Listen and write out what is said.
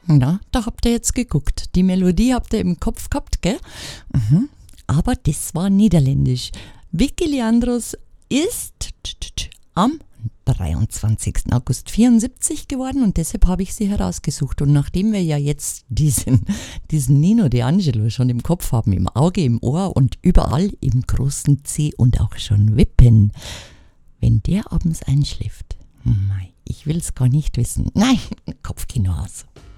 Na, da habt ihr jetzt geguckt. Die Melodie habt ihr im Kopf gehabt, gell? Mhm. Aber das war niederländisch. Vicky Leandros ist am 23. August 74 geworden und deshalb habe ich sie herausgesucht. Und nachdem wir ja jetzt diesen Nino D'Angelo schon im Kopf haben, im Auge, im Ohr und überall im großen C und auch schon wippen, wenn der abends einschläft, ich will es gar nicht wissen. Nein, Kopfkino aus.